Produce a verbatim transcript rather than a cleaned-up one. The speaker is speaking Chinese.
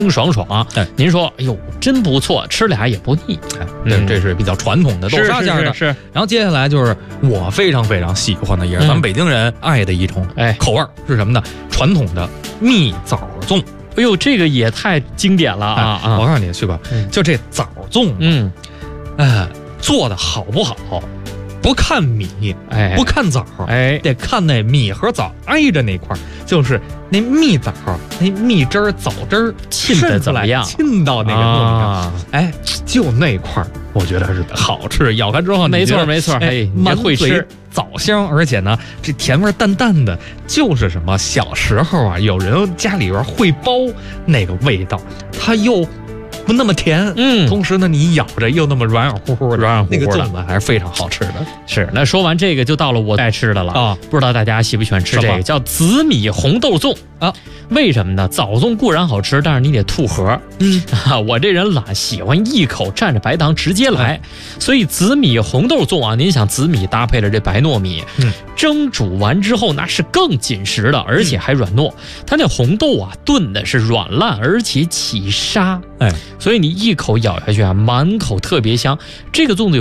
爽爽。 哎， 您说，哎呦，真不错，吃俩也不腻。 哎，这这是比较传统的豆沙馅的。 是是是。 然后接下来就是我非常非常喜欢的，也是咱们北京人爱的一种哎口味是什么呢？传统的蜜枣粽。 哎呦，这个也太经典了啊！啊， 我告诉你，旭哥，就这枣粽， 嗯， 哎，做的好不好？不看米， 哎， 不看枣， 哎， 得看那米和枣挨着那块儿，就是那蜜枣、那蜜汁儿、枣汁儿沁的怎么样？ 沁到那个糯米上，啊、哎，就那块儿，我觉得是好吃。咬开之后， 没错没错， 哎， 满会吃枣香，而且呢，这甜味淡淡的，就是什么小时候啊，有人家里边会包那个味道，它又不那么甜， 嗯， 同时呢，你咬着又那么软软乎乎的， 软软乎乎的， 那个粽子还是非常好吃的。 是，那说完这个，就到了我爱吃的了啊！不知道大家喜不喜欢吃这个，叫紫米红豆粽啊？ 为什么呢？枣粽固然好吃，但是你得吐核。 嗯， 啊，我这人懒，喜欢一口蘸着白糖直接来，所以紫米红豆粽啊，您想紫米搭配了这白糯米， 嗯， 蒸煮完之后那是更紧实的，而且还软糯。嗯、它那红豆啊炖的是软烂，而且起沙， 哎， 所以你一口咬下去啊，满口特别香。这个粽子有